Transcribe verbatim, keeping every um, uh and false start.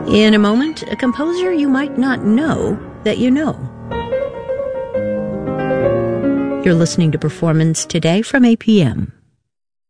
In a moment, a composer you might not know that you know. You're listening to Performance Today from A P M.